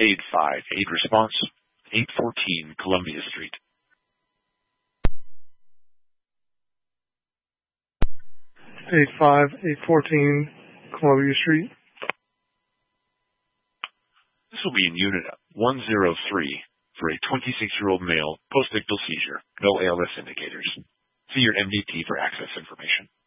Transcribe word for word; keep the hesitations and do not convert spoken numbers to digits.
eight five eight response, eight fourteen Columbia Street. eight five eight fourteen Columbia Street. This will be in Unit one oh three for a twenty-six-year-old male, postictal seizure, no A L S indicators. See your M D T for access information.